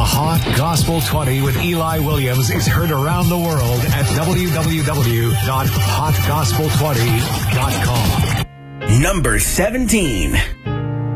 Hot Gospel 20 with Eli Williams is heard around the world at www.hotgospel20.com. Number 17.